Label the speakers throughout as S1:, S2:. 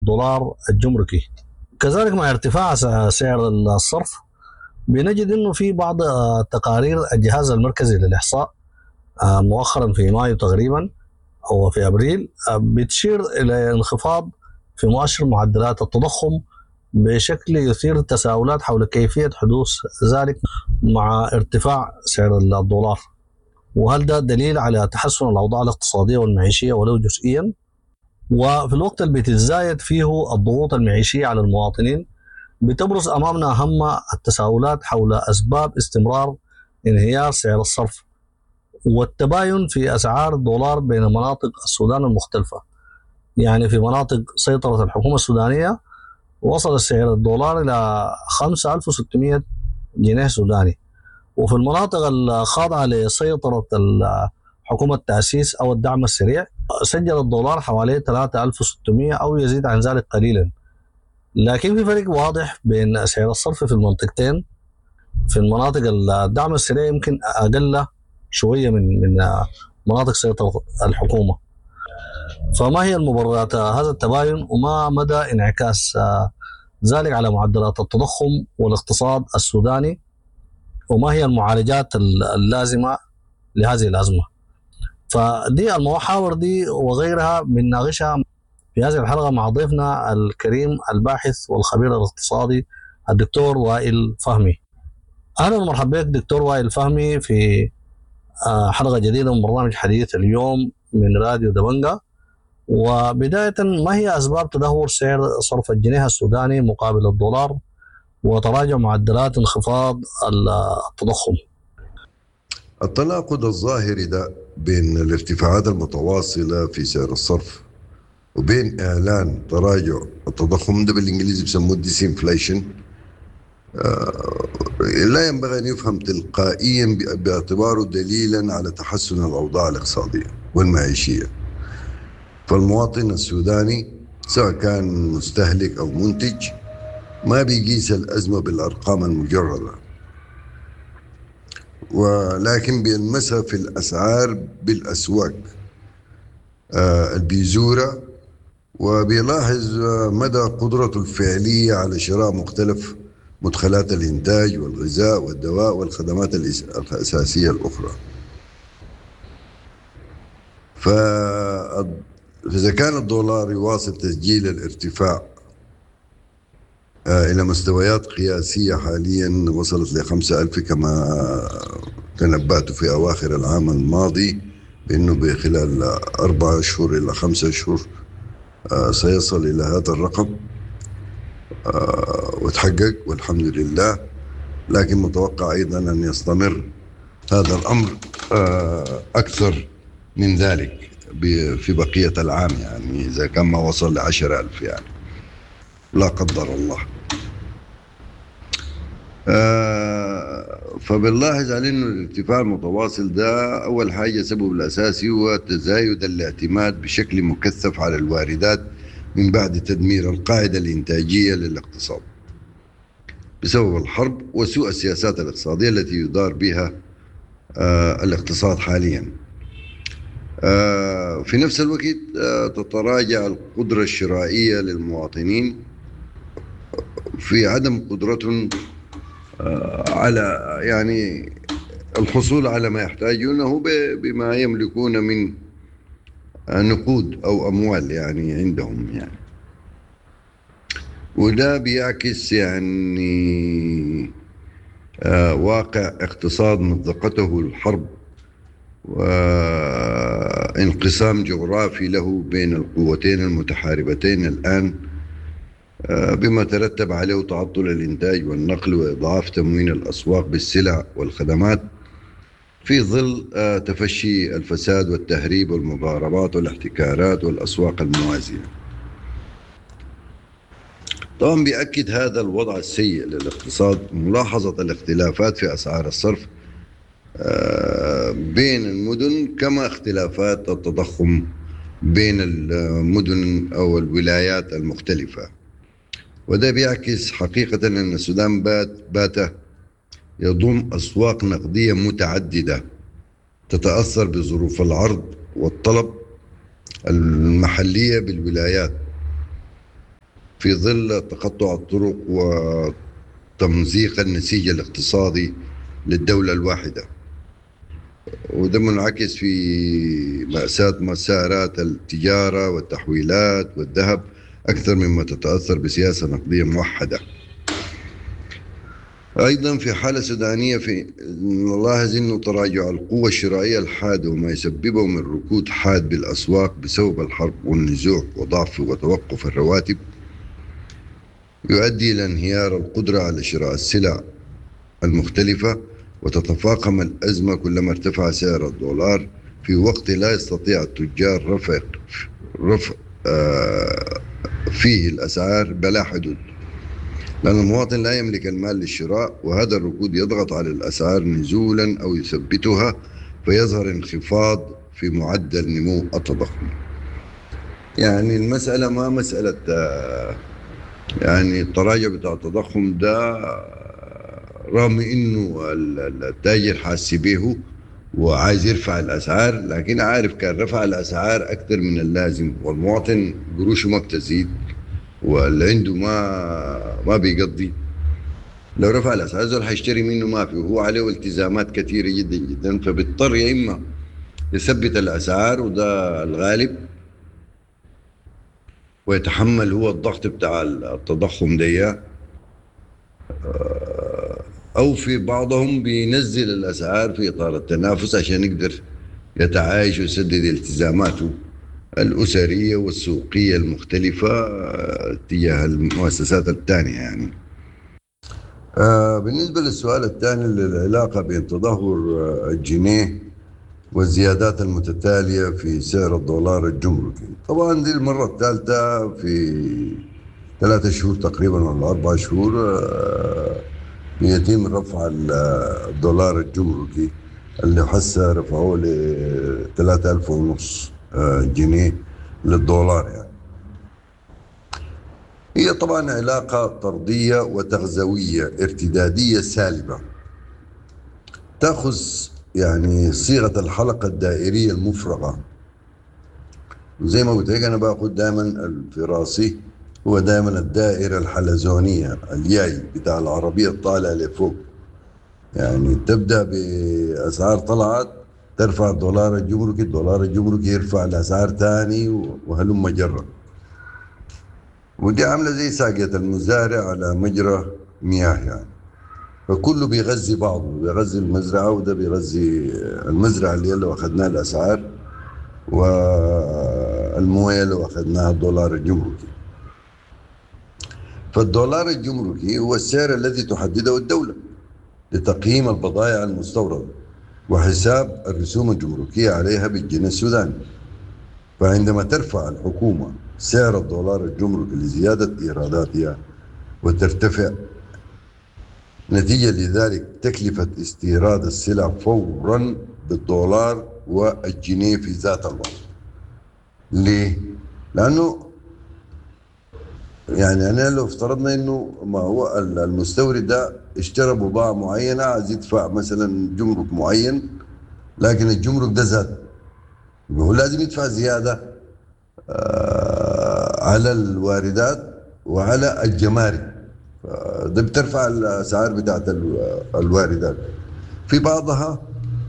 S1: الدولار الجمركي. كذلك مع ارتفاع سعر الصرف بنجد انه في بعض تقارير الجهاز المركزي للاحصاء مؤخرا في مايو تقريبا او في ابريل بتشير الى انخفاض في مؤشر معدلات التضخم بشكل يثير التساؤلات حول كيفيه حدوث ذلك مع ارتفاع سعر الدولار، وهل ده دليل على تحسن الاوضاع الاقتصاديه والمعيشيه ولو جزئيا؟ وفي الوقت اللي بتتزايد فيه الضغوط المعيشيه على المواطنين بتبرز امامنا اهم التساؤلات حول اسباب استمرار انهيار سعر الصرف والتباين في اسعار الدولار بين مناطق السودان المختلفه. يعني في مناطق سيطره الحكومه السودانيه وصل سعر الدولار الى 5600 جنيه سوداني، وفي المناطق الخاضعه لسيطره حكومه التاسيس او الدعم السريع سجل الدولار حوالي 3600 او يزيد عن ذلك قليلا. لكن في فرق واضح بين سعر الصرف في المنطقتين. في المناطق الدعم السريع يمكن اقل شويه من مناطق سيطره الحكومه. فما هي المبررات هذا التباين وما مدى انعكاس ذلك على معدلات التضخم والاقتصاد السوداني، وما هي المعالجات اللازمه لهذه الازمه؟ فدي المحاور دي وغيرها بنناقشها في هذه الحلقه مع ضيفنا الكريم الباحث والخبير الاقتصادي الدكتور وائل فهمي. اهلا ومرحبا بك دكتور وائل فهمي في حلقه جديده من برنامج حديث اليوم من راديو دبنجا. وبدايه، ما هي اسباب تدهور سعر صرف الجنيه السوداني مقابل الدولار وتراجع معدلات انخفاض التضخم؟
S2: التناقض الظاهري ده بين الارتفاعات المتواصلة في سعر الصرف وبين إعلان تراجع التضخم ده بالإنجليزي بسموه ديسينفليشن لا ينبغي أن يفهم تلقائيا باعتباره دليلا على تحسن الأوضاع الاقتصادية والمعيشية. فالمواطن السوداني سواء كان مستهلك أو منتج ما بيقيس الأزمة بالأرقام المجردة، ولكن بيلمسها في الأسعار بالأسواق البيزورة، وبيلاحظ مدى قدرته الفعلية على شراء مختلف مدخلات الإنتاج والغذاء والدواء والخدمات الأساسية الأخرى. فإذا كان الدولار يواصل تسجيل الارتفاع إلى مستويات قياسية حاليا وصلت ل5,000 كما تنبأت في أواخر العام الماضي بأنه بخلال 4 أشهر إلى 5 أشهر سيصل إلى هذا الرقم وتحقق والحمد لله. لكن متوقع أيضا أن يستمر هذا الأمر أكثر من ذلك في بقية العام، يعني إذا كان ما وصل ل10,000 يعني لا قدر الله. فبنلاحظ على انه الارتفاع المتواصل ده اول حاجه سببه الاساسي هو تزايد الاعتماد بشكل مكثف على الواردات من بعد تدمير القاعده الانتاجيه للاقتصاد بسبب الحرب وسوء السياسات الاقتصاديه التي يدار بها الاقتصاد حاليا. في نفس الوقت تتراجع القدره الشرائيه للمواطنين في عدم قدرتهم على يعني الحصول على ما يحتاجونه بما يملكون من نقود أو أموال يعني عندهم يعني. وده بيعكس يعني واقع اقتصاد مزقته الحرب وانقسام جغرافي له بين القوتين المتحاربتين الآن، بما ترتب عليه تعطل الإنتاج والنقل وإضعاف تموين الأسواق بالسلع والخدمات في ظل تفشي الفساد والتهريب والمضاربات والاحتكارات والأسواق الموازية. طبعا بيأكد هذا الوضع السيء للاقتصاد ملاحظة الاختلافات في أسعار الصرف بين المدن، كما اختلافات التضخم بين المدن أو الولايات المختلفة. وده بيعكس حقيقة أن السودان بات يضم أسواق نقدية متعددة تتأثر بظروف العرض والطلب المحلية بالولايات، في ظل تقطع الطرق وتمزيق النسيج الاقتصادي للدولة الواحدة، وده منعكس في مأساة مسارات التجارة والتحويلات والذهب أكثر مما تتأثر بسياسة نقدية موحدة. أيضا في حالة سودانية نلاحظ أنه تراجع القوة الشرائية الحاد وما يسببه من ركود حاد بالأسواق بسبب الحرب والنزوح وضعف وتوقف الرواتب يؤدي إلى انهيار القدرة على شراء السلع المختلفة، وتتفاقم الأزمة كلما ارتفع سعر الدولار في وقت لا يستطيع التجار رفع فيه الأسعار بلا حدود، لأن المواطن لا يملك المال للشراء، وهذا الركود يضغط على الأسعار نزولا أو يثبتها، فيظهر انخفاض في معدل نمو التضخم. يعني المسألة ما مسألة يعني التراجع بتاع التضخم ده رغم انه التاجر حاسس به وعايز يرفع الاسعار، لكن عارف كان رفع الاسعار اكثر من اللازم والمواطن قروشه ما بتزيد واللي عنده ما بيقضي. لو رفع الاسعار زول حيشتري منه ما في، وهو عليه التزامات كثيره جدا جدا، فبيضطر يا اما يثبت الاسعار وده الغالب ويتحمل هو الضغط بتاع التضخم ده، أو في بعضهم بينزل الأسعار في إطار التنافس عشان يقدر يتعايش ويسدد التزاماته الأسرية والسوقية المختلفة تجاه المؤسسات الثانية. يعني بالنسبة للسؤال الثاني للعلاقة بين تدهور الجنيه والزيادات المتتالية في سعر الدولار الجمركي، طبعا دي المرة الثالثة في 3 شهور تقريبا ولا 4 شهور يتم رفع الدولار الجمركي اللي حسه رفعوه ل 3,500 جنيه للدولار. يعني هي طبعا علاقة طردية وتغزوية ارتدادية سالبة تأخذ يعني صيغة الحلقة الدائرية المفرغة، وزي ما قلت لك أنا باخذ دائما الفراسي هو دائما الدائرة الحلزونية الياي بتاع العربية الطالعة لفوق، يعني تبدأ بأسعار طلعت ترفع الدولار الجمركي، الدولار الجمركي يرفع الأسعار تاني وهلم جرة، ودي عاملة زي ساقية المزارع على مجرى مياه، يعني فكله بيغذي بعضه، بيغذي المزرعة وده بيغذي المزرعة اللي لو أخذناها الأسعار والموية لو أخذناها الدولار الجمركي. فالدولار الجمركي هو السعر الذي تحدده الدولة لتقييم البضائع المستوردة وحساب الرسوم الجمركية عليها بالجنيه السوداني. فعندما ترفع الحكومة سعر الدولار الجمركي لزيادة إيراداتها وترتفع نتيجة لذلك تكلفة استيراد السلع فورا بالدولار والجنيه في ذات الوقت. ليه؟ لأنه يعني أنا لو افترضنا إنه ما هو المستورد ده اشترى بضاعة معينة عايز يدفع مثلا جمرك معين، لكن الجمرك ده زاد، هو لازم يدفع زيادة على الواردات وعلى الجمارك، ده بترفع الأسعار بتاعت الواردات. في بعضها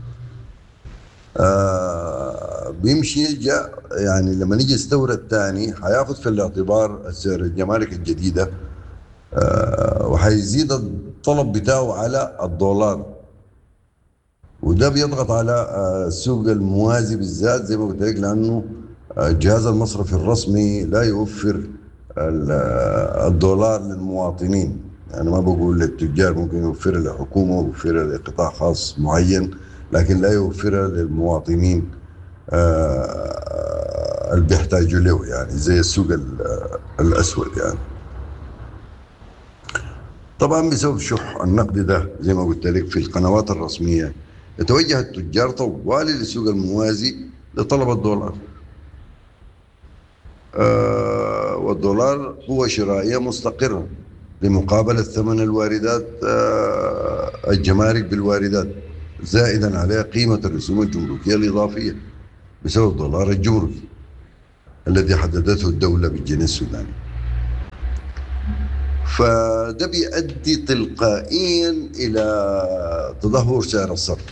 S2: بيمشي يعني لما نيجي يستورد تاني حياخد في الاعتبار السعر الجمارك الجديدة وحيزيد الطلب بتاعه على الدولار، وده بيضغط على السوق الموازي بالذات زي ما قلت لك، لأنه الجهاز المصرفي الرسمي لا يوفر الدولار للمواطنين. يعني ما بقول للتجار، ممكن يوفرها للحكومة ويوفرها لقطاع خاص معين، لكن لا يوفرها للمواطنين اللي بيحتاجوا له، يعني زي السوق الأسود. يعني طبعا بسبب شح النقد ده زي ما قلت لك في القنوات الرسمية يتوجه التجار طوالي للسوق الموازي لطلب الدولار، والدولار قوة شرائية مستقرة لمقابلة ثمن الواردات الجمارك بالواردات، زائدا عليها قيمة الرسوم الجمركية الإضافية بسبب الدولار الجمركي الذي حددته الدولة بالجنيه السوداني. فده بيؤدي تلقائيا إلى تدهور سعر الصرف،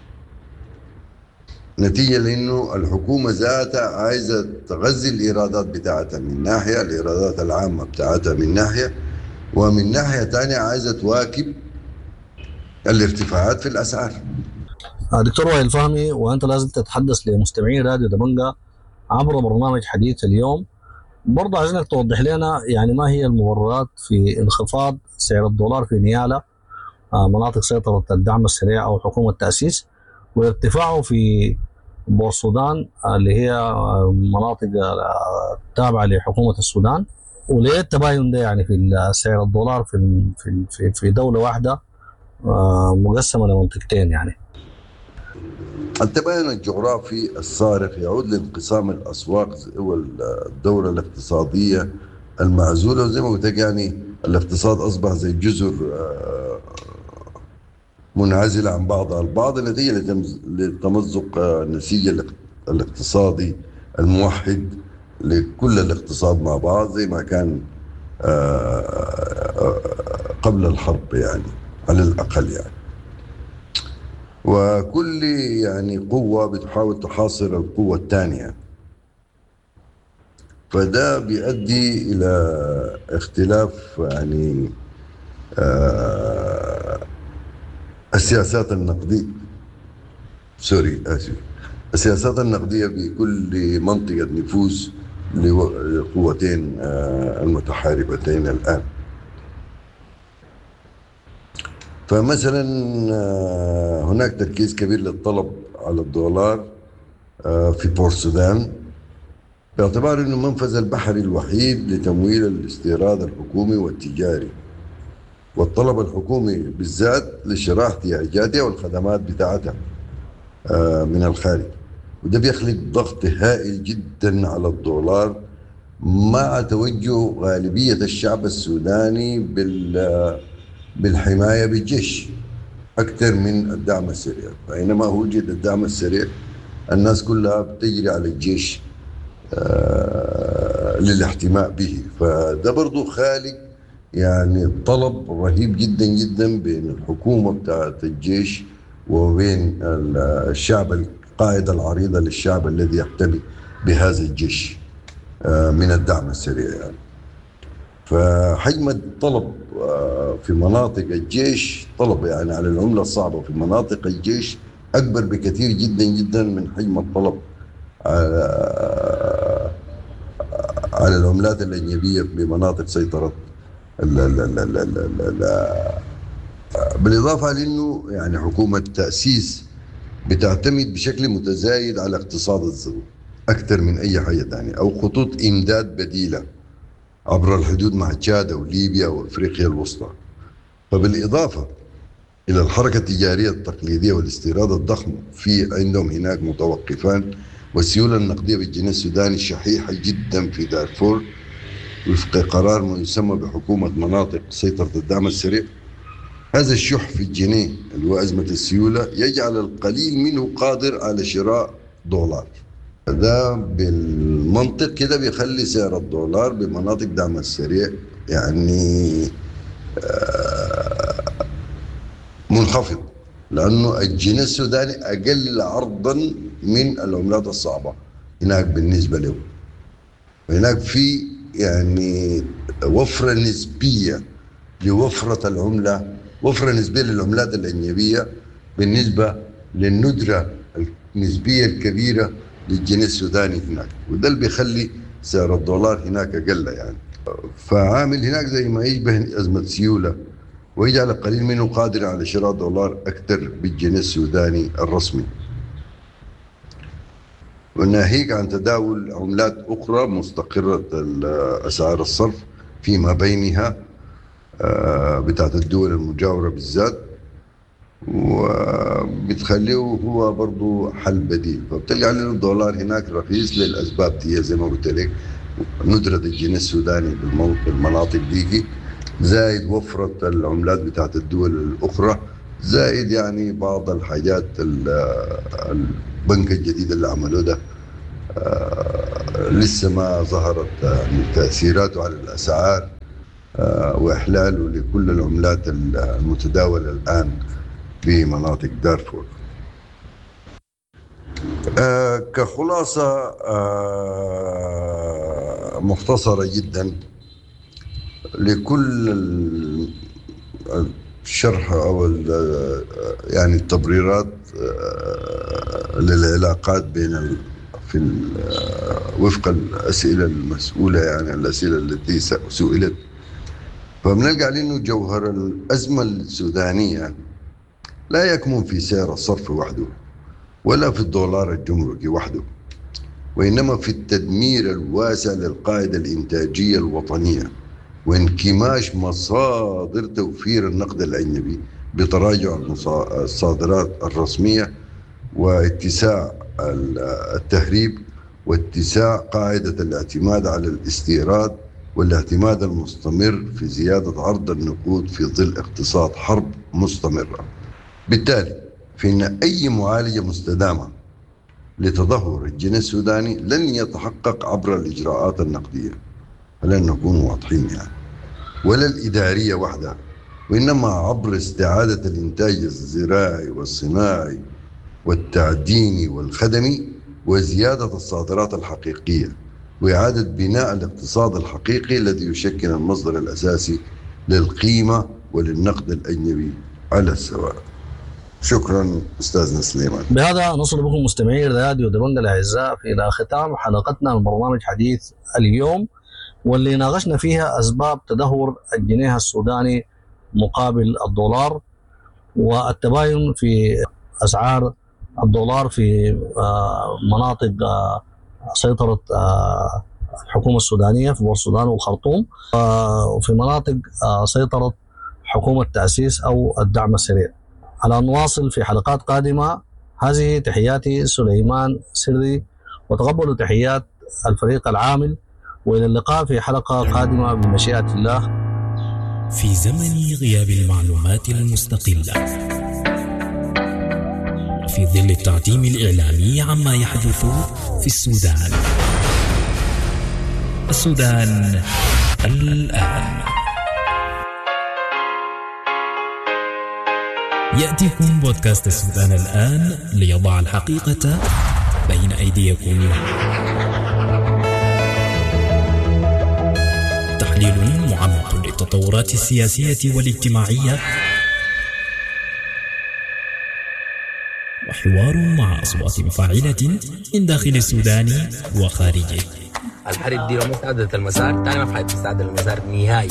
S2: نتيجة لأنه الحكومة ذاتها عايزة تغذي الإيرادات بتاعتها من ناحية، الإيرادات العامة بتاعتها من ناحية، ومن ناحية تانية عايزة تواكب الارتفاعات في الأسعار.
S1: دكتور وائل فهمي، وأنت لازم تتحدث لمستمعين راديو دبنجة عبر برنامج حديث اليوم. برضه عايزينك توضح لنا يعني ما هي المبررات في انخفاض سعر الدولار في نيالا مناطق سيطرة الدعم السريع أو حكومة التأسيس، وارتفاعه في بور السودان اللي هي مناطق تابعة لحكومة السودان، وليه التباين ده يعني في سعر الدولار في دولة واحدة مقسمة لمنطقتين يعني؟
S2: التباين الجغرافي الصارخ يعود لانقسام الأسواق والدورة الاقتصادية المعزولة، وزي ما قلت يعني الاقتصاد أصبح زي جزر منعزلة عن بعضها البعض نتيجة لتمزق النسيج الاقتصادي الموحد لكل الاقتصاد مع بعض زي ما كان قبل الحرب يعني على الأقل يعني. وكل يعني قوة بتحاول تحاصر القوة الثانية، فده بيؤدي إلى اختلاف يعني السياسات النقدية السياسات النقدية بكل منطقة نفوذ لقوتين المتحاربتين الآن. فمثلا هناك تركيز كبير للطلب على الدولار في بور السودان باعتبار أنه المنفذ البحري الوحيد لتمويل الاستيراد الحكومي والتجاري، والطلب الحكومي بالذات لشراء احتياجاتها والخدمات بتاعتها من الخارج، وده بيخلق ضغط هائل جدا على الدولار مع توجه غالبية الشعب السوداني بالحماية بالجيش أكثر من الدعم السريع. فإنما وجد الدعم السريع الناس كلها بتجري على الجيش للاحتماء به، فده برضو خالق يعني طلب رهيب جدا جدا بين الحكومة بتاعت الجيش وبين الشعب، القاعدة العريضة للشعب الذي يحتمي بهذا الجيش من الدعم السريع يعني. فحجم الطلب في مناطق الجيش، طلب يعني على العملة الصعبة في مناطق الجيش أكبر بكثير جدا جدا من حجم الطلب على العملات الأجنبية بمناطق سيطرة بالإضافة لأنه يعني حكومة التأسيس بتعتمد بشكل متزايد على اقتصاد الزبون أكثر من أي حاجة ثانية، أو خطوط إمداد بديلة عبر الحدود مع تشاد وليبيا وأفريقيا الوسطى. فبالإضافة إلى الحركة التجارية التقليدية والاستيراد الضخم في عندهم هناك متوقفان، والسيولة النقدية بالجنيه السوداني شحيحة جدا في دارفور وفق قرار ما يسمى بحكومة مناطق سيطرة الدعم السريع. هذا الشح في الجنيه اللي هو أزمة السيولة يجعل القليل منه قادر على شراء دولار. ده بالمنطق كده بيخلي سعر الدولار بمناطق دعم السريع يعني منخفض، لأنه الجنيه السوداني أقل عرضا من العملات الصعبة هناك بالنسبة له. هناك في يعني وفرة نسبية لوفرة العملة، وفرة نسبية للعملات الأجنبية بالنسبة للندرة النسبية الكبيرة للجنيه السوداني هناك، وده اللي بيخلي سعر الدولار هناك أقل يعني. فعامل هناك زي ما يشبه أزمة سيولة ويجعل القليل منه قادر على شراء دولار أكثر بالجنيه السوداني الرسمي، وناهيك عن تداول عملات أخرى مستقرة أسعار الصرف فيما بينها بتاعت الدول المجاورة بالذات، وبتخليه هو برضو حل بديل. فبتلقى علينا الدولار هناك رخيص للأسباب دي زي ما قلت لك، ندرة الجنيه السوداني بالمناطق دي، زائد وفرة العملات بتاعت الدول الأخرى، زائد يعني بعض الحاجات البنك الجديد اللي عملوه ده لسه ما ظهرت تأثيراته على الأسعار وإحلاله لكل العملات المتداولة الآن في مناطق دارفور. كخلاصة مختصرة جدا لكل الشرح أو يعني التبريرات للعلاقات بين وفق الأسئلة المسؤولة، يعني الأسئلة التي سئلت، فبنلقى أنه جوهر الأزمة السودانية لا يكمن في سعر الصرف وحده ولا في الدولار الجمركي وحده، وإنما في التدمير الواسع للقاعدة الإنتاجية الوطنية وانكماش مصادر توفير النقد الأجنبي بتراجع الصادرات الرسمية واتساع التهريب واتساع قاعدة الاعتماد على الاستيراد والاعتماد المستمر في زيادة عرض النقود في ظل اقتصاد حرب مستمرة. بالتالي فإن أي معالجة مستدامة لتدهور الجنيه السوداني لن يتحقق عبر الإجراءات النقدية، فلن نكون واضحين يعني، ولا الإدارية وحدها، وإنما عبر استعادة الإنتاج الزراعي والصناعي والتعديني والخدمي وزيادة الصادرات الحقيقية وإعادة بناء الاقتصاد الحقيقي الذي يشكل المصدر الأساسي للقيمة وللنقد الأجنبي على السواء. شكرا أستاذنا سليمان.
S1: بهذا نصل بكم مستمعي راديو دبنجة الأعزاء إلى ختام حلقتنا من برنامج حديث اليوم، واللي ناقشنا فيها أسباب تدهور الجنيه السوداني مقابل الدولار والتباين في أسعار الدولار في مناطق سيطرة الحكومة السودانية في بور السودان والخرطوم، وفي مناطق سيطرة حكومة تأسيس أو الدعم السريع. على أن نواصل في حلقات قادمة. هذه تحياتي سليمان سري، وتقبلوا تحيات الفريق العامل، وإلى اللقاء في حلقة قادمة بمشيئة الله.
S3: في زمن غياب المعلومات المستقلة وفي ظل التعتيم الإعلامي عما يحدث في السودان الآن، يأتيكم بودكاست السودان الآن ليضع الحقيقة بين أيديكم. تحليل معمق للتطورات السياسية والاجتماعية، وحوار مع أصوات مفاعلة من داخل السودان وخارجه.
S4: الحرب دي لو مساعدة المسار تاني ما في حد تساعد المسار نهائي.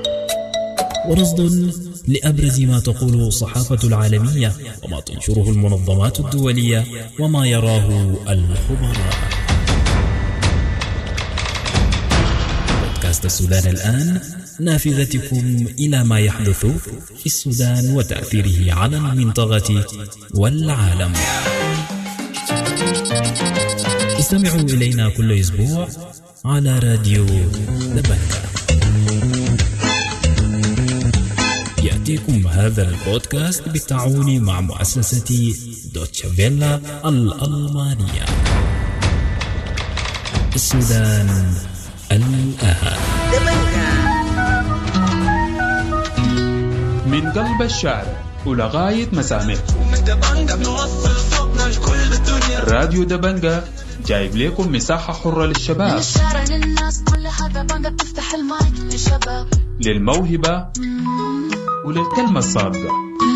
S3: ورصد لأبرز ما تقوله الصحافة العالمية وما تنشره المنظمات الدولية وما يراه الخبراء. بودكاست السودان الآن، نافذتكم إلى ما يحدث في السودان وتأثيره على المنطقة والعالم. استمعوا إلينا كل أسبوع على راديو دبنجة. يأتيكم هذا البودكاست بالتعاون مع مؤسسة دوتشه فيلا الألمانية. السودان الآن.
S5: من قلب الشارع ولغاية مسامعكم، راديو دبنجة جايب لكم مساحة حرة للشباب، للموهبة وللكلمة الصادقة.